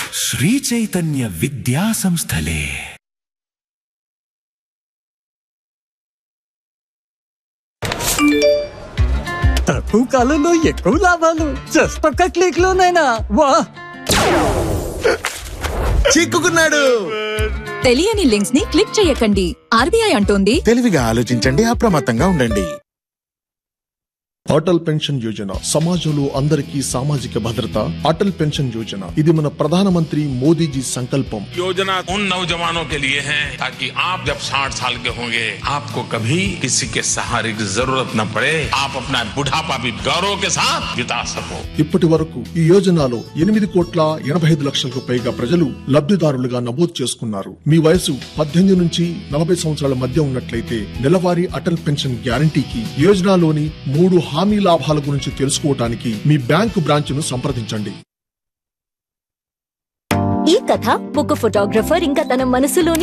శ్రీ చైతన్య విద్యా సంస్థలే. తక్కువ కాలంలో ఎక్కువ లాభాలు జస్ట్ ఒక్క క్లిక్ లోనైనా వా. చిక్కుకున్నాడు. తెలియని లింక్స్ ని క్లిక్ చేయకండి. ఆర్బీఐ అంటోంది తెలివిగా ఆలోచించండి, అప్రమత్తంగా ఉండండి. అటల్ పెన్షన్ యోజన సమాజంలో అందరికీ సామాజిక భద్రత. అటల్ పెన్షన్ యోజన ఇది మన ప్రధానమంత్రి మోదీజీ సంకల్పం. योजना उन नौजवानों के लिए है ताकि आप जब 60 साल के होंगे आपको कभी किसी के सहारे की जरूरत न पड़े. आप अपना बुढ़ापा भी गौरव के साथ बिता सको. ఇప్పటి వరకు ఈ యోజనలో 8,85,00,000కు పైగా ప్రజలు లబ్ధిదారులుగా నమోదు చేసుకున్నారు. మీ వయసు 18 నుంచి 40 సంవత్సరాల మధ్య ఉన్నట్లయితే నెలవారీ అటల్ పెన్షన్ గ్యారంటీకి యోజనలోని 3 హామీ లాభాల గురించి తెలుసుకోవడానికి మీ బ్యాంకు బ్రాంచ్ను సంప్రదించండి. ఈ కథ ఒక ఫోటోగ్రఫర్ ఇంకా తన మనసులోని